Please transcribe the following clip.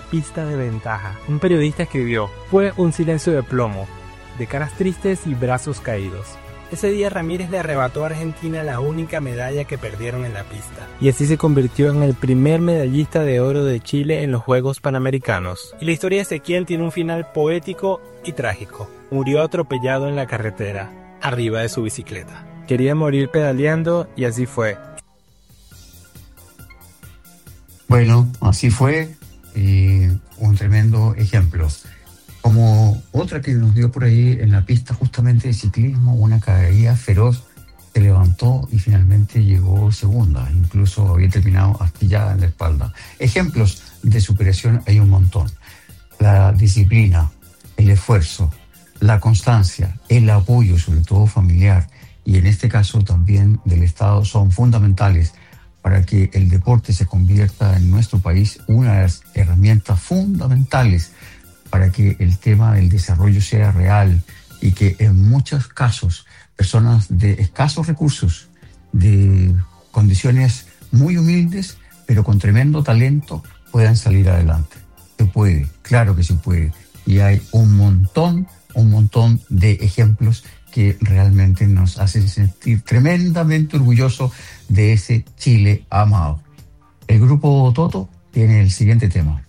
pista de ventaja. Un periodista escribió: fue un silencio de plomo, de caras tristes y brazos caídos. Ese día Ramírez le arrebató a Argentina la única medalla que perdieron en la pista. Y así se convirtió en el primer medallista de oro de Chile en los Juegos Panamericanos. Y la historia de Ezequiel tiene un final poético y trágico. Murió atropellado en la carretera, arriba de su bicicleta. Quería morir pedaleando y así fue. Bueno, así fue. Un tremendo ejemplo. Como otra que nos dio por ahí en la pista justamente de ciclismo, una caída feroz, se levantó y finalmente llegó segunda, incluso había terminado astillada en la espalda. Ejemplos de superación hay un montón. La disciplina, el esfuerzo, la constancia, el apoyo, sobre todo familiar, y en este caso también del Estado, son fundamentales para que el deporte se convierta en nuestro país una de las herramientas fundamentales para que el tema del desarrollo sea real y que en muchos casos personas de escasos recursos, de condiciones muy humildes, pero con tremendo talento, puedan salir adelante. Se puede, claro que se puede. Y hay un montón de ejemplos que realmente nos hacen sentir tremendamente orgullosos de ese Chile amado. El grupo Toto tiene el siguiente tema.